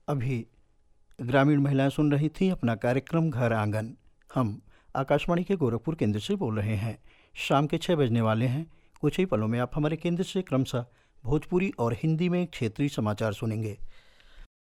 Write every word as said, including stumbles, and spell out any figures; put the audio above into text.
अभी ग्रामीण महिलाएं सुन रही थीं अपना कार्यक्रम घर आंगन। हम आकाशवाणी के गोरखपुर केंद्र से बोल रहे हैं। शाम के छः बजने वाले हैं। कुछ ही पलों में आप हमारे केंद्र से क्रमशः भोजपुरी और हिंदी में क्षेत्रीय समाचार सुनेंगे।